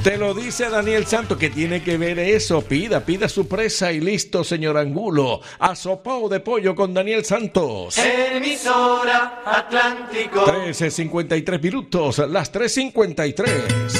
Te lo dice Daniel Santos, que tiene que ver eso. Pida su presa y listo, señor Angulo. Asopao de pollo con Daniel Santos. Emisora Atlántico. 13:53 minutos, las 3:53.